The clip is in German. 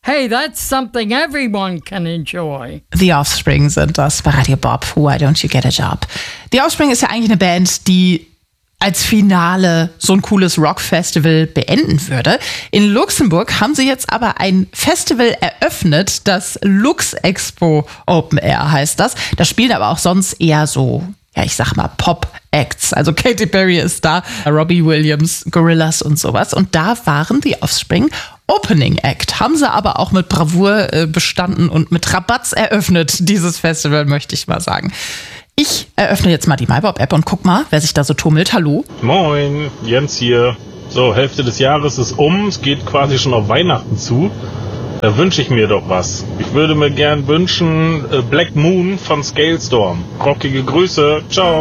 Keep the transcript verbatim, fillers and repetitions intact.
Hey, that's something everyone can enjoy. The Offspring sind das bei Radio Bob. Why don't you get a job? The Offspring ist ja eigentlich eine Band, die als Finale so ein cooles Rockfestival beenden würde. In Luxemburg haben sie jetzt aber ein Festival eröffnet, das Lux Expo Open Air heißt das. Da spielen aber auch sonst eher so, ja, ich sag mal, Pop-Acts. Also Katy Perry ist da, Robbie Williams, Gorillaz und sowas. Und da waren die Offspring Opening Act. Haben sie aber auch mit Bravour äh, bestanden und mit Rabatz eröffnet, dieses Festival, möchte ich mal sagen. Ich eröffne jetzt mal die MyBob-App und guck mal, wer sich da so tummelt. Hallo. Moin, Jens hier. So, Hälfte des Jahres ist um. Es geht quasi schon auf Weihnachten zu. Da wünsche ich mir doch was. Ich würde mir gern wünschen äh, Black Moon von Scalestorm. Rockige Grüße. Ciao.